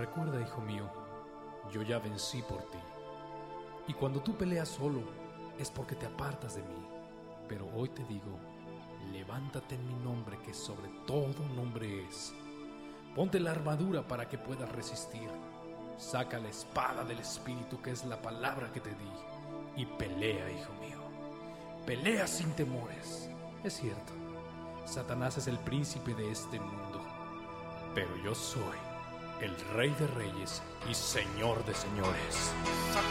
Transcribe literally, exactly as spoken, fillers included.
Recuerda, hijo mío, yo ya vencí por ti. Y cuando tú peleas solo, es porque te apartas de mí. Pero hoy te digo, levántate en mi nombre, que sobre todo nombre es. Ponte la armadura para que puedas resistir. Saca la espada del Espíritu, que es la palabra que te di, y pelea, hijo mío. Pelea sin temores. Es cierto, Satanás es el príncipe de este mundo, pero yo soy el Rey de Reyes y Señor de Señores.